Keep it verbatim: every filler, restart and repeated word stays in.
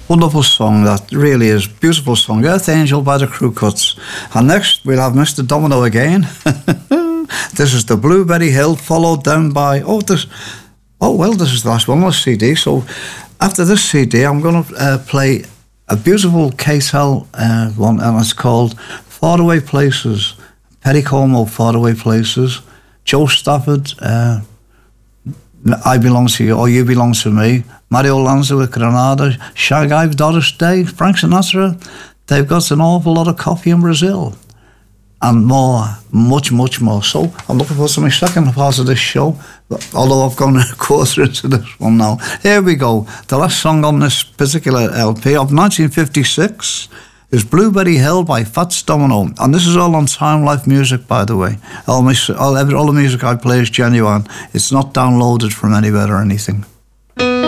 Wonderful song, that really is. Beautiful song. Earth Angel by the Crew Cuts. And next we'll have Mister Domino again. This is the Blueberry Hill, followed down by, oh, this, oh well, this is the last one on the C D. So after this C D, I'm going to uh, play a beautiful K-Tel uh, one, and it's called Faraway Places. Perry Como, Faraway Places. Joe Stafford, uh, I Belong to You, or You Belong to Me. Mario Lanza with Granada. Shag Ive, Doris Day, Frank Sinatra. They've got an awful lot of coffee in Brazil. And more, much, much more. So I'm looking forward to my second part of this show, although I've gone a quarter into this one now. Here we go. The last song on this particular L P of nineteen fifty-six is Blueberry Hill by Fats Domino. And this is all on Time Life Music, by the way. All, my, all, every, all the music I play is genuine. It's not downloaded from anywhere or anything.